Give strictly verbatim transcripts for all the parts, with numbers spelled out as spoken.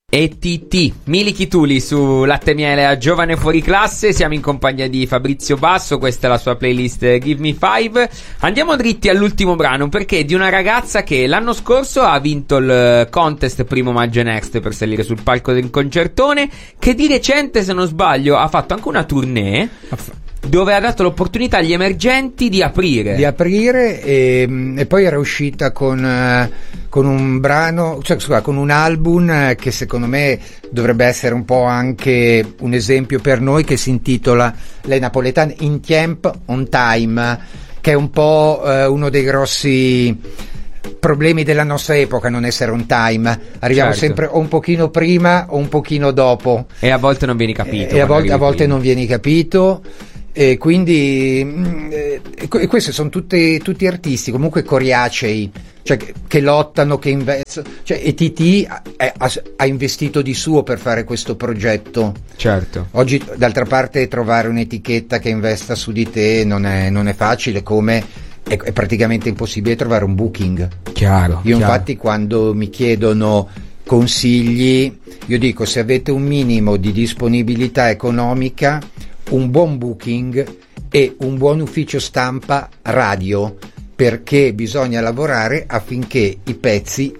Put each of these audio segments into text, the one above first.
E T T, Mili Chituli su Latte Miele a Giovane Fuori Classe. Siamo in compagnia di Fabrizio Basso, questa è la sua playlist Give Me Five. Andiamo dritti all'ultimo brano, perché è di una ragazza che l'anno scorso ha vinto il contest Primo Maggio Next per salire sul palco del concertone, che di recente, se non sbaglio, ha fatto anche una tournée dove ha dato l'opportunità agli emergenti di aprire di aprire e, e poi era uscita con, uh, con un brano, cioè scusa, con un album che secondo me dovrebbe essere un po' anche un esempio per noi, che si intitola Le Napoletane in Tiemp on Time, che è un po' uh, uno dei grossi problemi della nostra epoca, non essere on time. Arriviamo certo. sempre o un pochino prima o un pochino dopo, e a volte non vieni capito, e a volte, a volte non vieni capito. E quindi eh, e questi sono tutti, tutti artisti comunque coriacei, cioè che, che lottano, che investono, cioè E T T ha, ha, ha investito di suo per fare questo progetto. Certo. Oggi d'altra parte trovare un'etichetta che investa su di te non è, non è facile, come è, è praticamente impossibile trovare un booking. Chiaro. Io chiaro. infatti quando mi chiedono consigli, io dico: se avete un minimo di disponibilità economica, un buon booking e un buon ufficio stampa radio, perché bisogna lavorare affinché i pezzi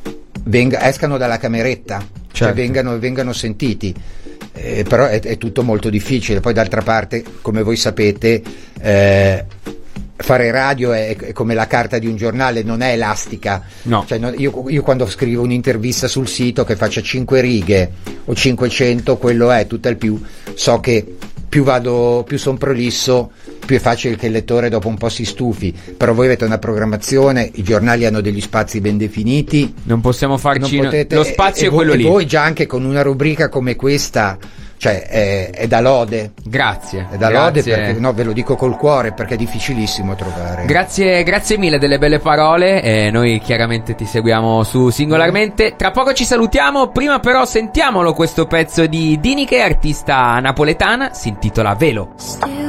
venga, escano dalla cameretta, certo. cioè vengano, vengano sentiti. Eh, però è, è tutto molto difficile. Poi d'altra parte, come voi sapete, eh, fare radio è, è come la carta di un giornale, non è elastica. No. Cioè, no, io, io quando scrivo un'intervista sul sito che faccia cinque righe o cinquecento, quello è tutto il più. So che più vado, più son prolisso, più è facile che il lettore dopo un po' si stufi. Però voi avete una programmazione, i giornali hanno degli spazi ben definiti, non possiamo farci, non potete, lo spazio e, è quello e lì. E voi già anche con una rubrica come questa, cioè è, è da lode. Grazie. È da grazie. lode, perché no, ve lo dico col cuore, perché è difficilissimo trovare. Grazie, grazie mille delle belle parole. E noi chiaramente ti seguiamo su Singolarmente. Tra poco ci salutiamo. Prima però sentiamolo questo pezzo di Dinike, artista napoletana. Si intitola Velo. Still